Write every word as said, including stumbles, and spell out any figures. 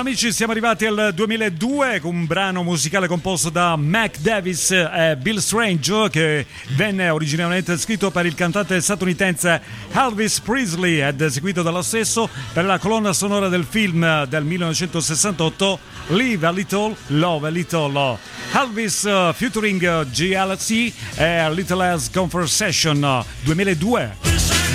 Amici, siamo arrivati al duemiladue con un brano musicale composto da Mac Davis e Bill Strange, che venne originariamente scritto per il cantante statunitense Elvis Presley ed eseguito dallo stesso per la colonna sonora del film del millenovecentosessantotto Live a Little, Love a Little. Elvis uh, featuring uh, G L C e Little As Conversation duemiladue.